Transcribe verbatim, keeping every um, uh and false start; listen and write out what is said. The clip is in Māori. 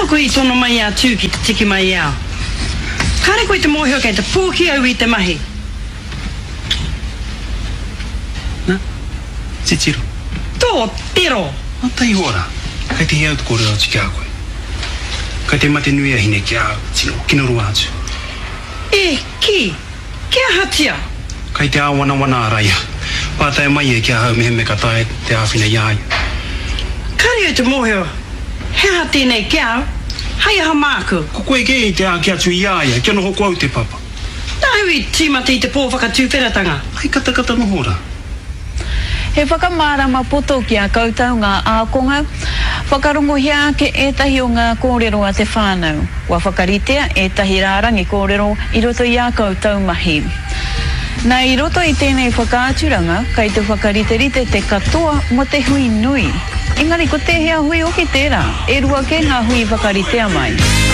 Tau koe I tono mai a tūki te tiki mai au. Kare koe te mōhio kei te pōki au I te mahi. Nā, Titiro. Tō, tero. Nā tai ora, kai te heau te kore au tiki a koe. Kai te mate nui a hine ki a tino, kinaru atu. E, ki, kia hatia. Kai te awana wana araia. Pātai mai e kia hau mehe me katai te awhina iai. Kare o te mōhio, he hati nei kia au, hai aha māku. Ko koe ke I te a kia tu iaia, kia no hoko au te papa. Tāu I tīmati I te pōwhaka tūwheratanga. Ai katakata no hora. He whakamārama poto ki a kautau ngā ākonga, whakarongohia ke etahi o ngā kōrero a te whānau. Wa whakaritea etahi rārangi kōrero I roto I a kautau mahi. Nā I roto I tēnei whakaaturanga, kai te whakariterite te katoa mo te hui nui. Engari ko te hea hui o ki tērā, e rua ke ngā hui whakaritea mai.